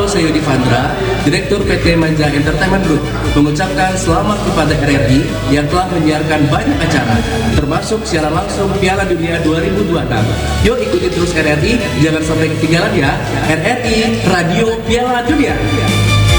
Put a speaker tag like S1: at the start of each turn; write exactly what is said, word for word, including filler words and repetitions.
S1: saya Yudi Fandra, Direktur P T Manja Entertainment Group, mengucapkan selamat kepada R R I yang telah menyiarkan banyak acara, termasuk siaran langsung Piala Dunia dua ribu dua puluh enam. Yuk ikuti terus R R I, jangan sampai ketinggalan ya. R R I, Radio Piala Dunia.